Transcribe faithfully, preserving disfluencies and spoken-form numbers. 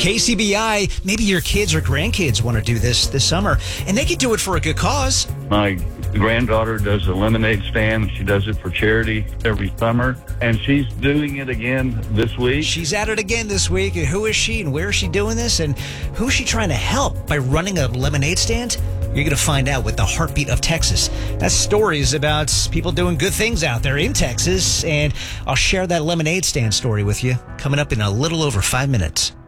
K C B I, maybe your kids or grandkids want to do this this summer, and they can do it for a good cause. My granddaughter does a lemonade stand. She does it for charity every summer, and she's doing it again this week. She's at it again this week. Who is she and where is she doing this, and who's she trying to help by running a lemonade stand? You're going to find out with the Heartbeat of Texas. That's stories about people doing good things out there in Texas, and I'll share that lemonade stand story with you coming up in a little over five minutes.